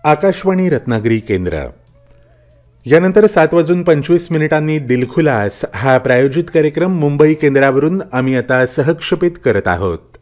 आकाशवाणी रत्नागिरी केंद्र. यानंतर 7:25 दिलखुलास हा प्रायोजित कार्यक्रम मुंबई केंद्रावरून आम्ही आता सहक्षेपित करत आहोत.